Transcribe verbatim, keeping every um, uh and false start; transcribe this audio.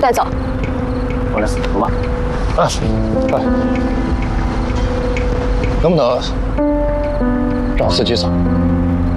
带走。 过来，走吧。 啊，来，能不能让司机走？